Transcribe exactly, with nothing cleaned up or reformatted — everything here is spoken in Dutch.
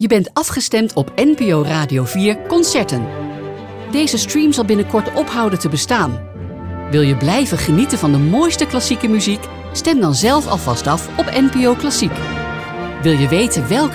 Je bent afgestemd op N P O Radio vier Concerten. Deze stream zal binnenkort ophouden te bestaan. Wil je blijven genieten van de mooiste klassieke muziek? Stem dan zelf alvast af op N P O Klassiek. Wil je weten welk